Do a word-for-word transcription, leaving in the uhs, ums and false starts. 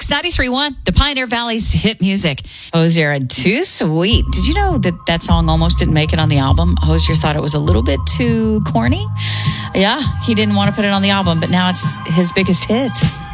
Kicks ninety-three point one, the Pioneer Valley's hit music. Hozier, Too Sweet. Did you know that that song almost didn't make it on the album? Hozier thought it was a little bit too corny. Yeah, he didn't want to put it on the album, but now it's his biggest hit.